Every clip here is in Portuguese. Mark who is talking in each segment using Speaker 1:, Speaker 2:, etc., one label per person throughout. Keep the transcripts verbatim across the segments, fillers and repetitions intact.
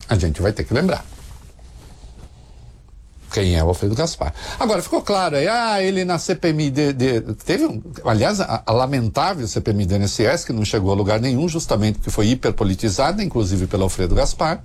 Speaker 1: A gente vai ter que lembrar quem é o Alfredo Gaspar. Agora, ficou claro aí, ah, ele na C P M I de, de, teve um, aliás, a, a lamentável C P M I do I N S S, que não chegou a lugar nenhum, justamente porque foi hiperpolitizada, inclusive pelo Alfredo Gaspar,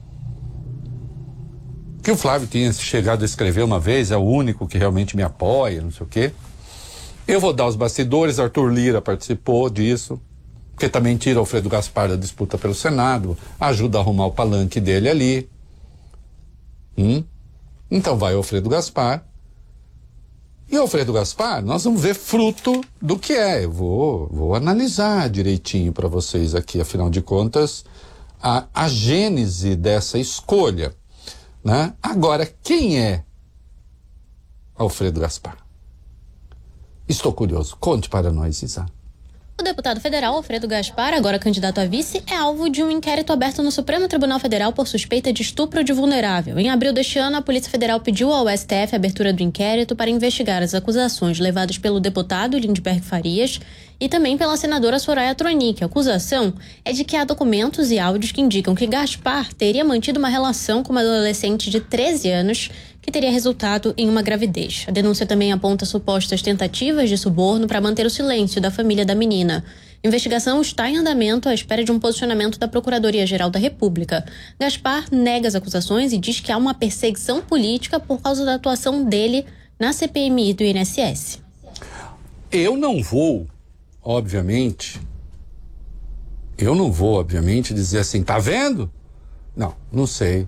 Speaker 1: que o Flávio tinha chegado a escrever uma vez, é o único que realmente me apoia, não sei o quê. Eu vou dar os bastidores, Arthur Lira participou disso, porque também tira o Alfredo Gaspar da disputa pelo Senado, ajuda a arrumar o palanque dele ali. Hum? Então vai o Alfredo Gaspar. E o Alfredo Gaspar, nós vamos ver fruto do que é. Eu vou, vou analisar direitinho para vocês aqui, afinal de contas, a, a gênese dessa escolha, né? Agora, quem é Alfredo Gaspar? Estou curioso. Conte para nós, Isa.
Speaker 2: O deputado federal Alfredo Gaspar, agora candidato a vice, é alvo de um inquérito aberto no Supremo Tribunal Federal por suspeita de estupro de vulnerável. Em abril deste ano, a Polícia Federal pediu ao S T F a abertura do inquérito para investigar as acusações levadas pelo deputado Lindbergh Farias e também pela senadora Soraya Tronic. A acusação é de que há documentos e áudios que indicam que Gaspar teria mantido uma relação com uma adolescente de treze anos que teria resultado em uma gravidez. A denúncia também aponta supostas tentativas de suborno para manter o silêncio da família da menina. A investigação está em andamento à espera de um posicionamento da Procuradoria-Geral da República. Gaspar nega as acusações e diz que há uma perseguição política por causa da atuação dele na C P M I do I N S S.
Speaker 1: Eu não vou, obviamente, eu não vou, obviamente, dizer assim, tá vendo? Não, não sei.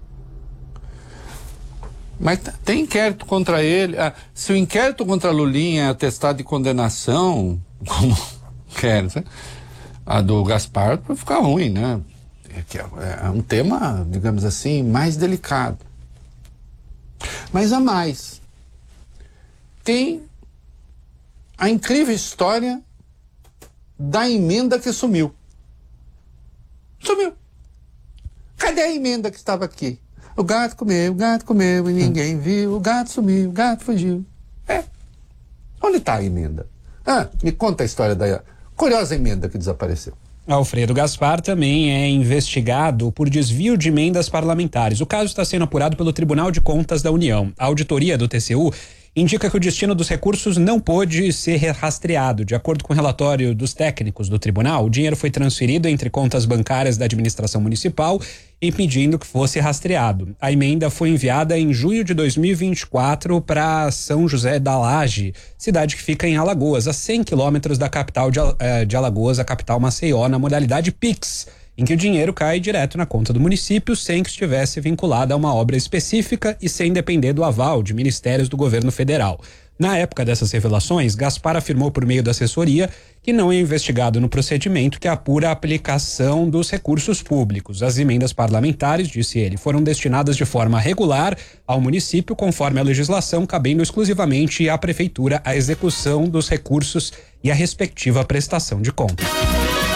Speaker 1: Mas tem inquérito contra ele. Ah, se o inquérito contra Lulinha é atestado de condenação, como quer, né? A do Gaspar vai ficar ruim, né? É, que é, é um tema, digamos assim, mais delicado. Mas a mais, tem a incrível história da emenda que sumiu. Sumiu. Cadê a emenda que estava aqui? O gato comeu, o gato comeu e ninguém viu, o gato sumiu, o gato fugiu. É. Onde está a emenda? Ah, me conta a história da curiosa emenda que desapareceu.
Speaker 3: Alfredo Gaspar também é investigado por desvio de emendas parlamentares. O caso está sendo apurado pelo Tribunal de Contas da União. A auditoria do T C U indica que o destino dos recursos não pôde ser rastreado. De acordo com o relatório dos técnicos do tribunal, o dinheiro foi transferido entre contas bancárias da administração municipal, impedindo que fosse rastreado. A emenda foi enviada em junho de dois mil e vinte e quatro para São José da Laje, cidade que fica em Alagoas, a cem quilômetros da capital de, de Alagoas, a capital Maceió, na modalidade Pix, em que o dinheiro cai direto na conta do município sem que estivesse vinculado a uma obra específica e sem depender do aval de ministérios do governo federal. Na época dessas revelações, Gaspar afirmou por meio da assessoria que não é investigado no procedimento que apura a aplicação dos recursos públicos. As emendas parlamentares, disse ele, foram destinadas de forma regular ao município, conforme a legislação, cabendo exclusivamente à prefeitura a execução dos recursos e a respectiva prestação de contas.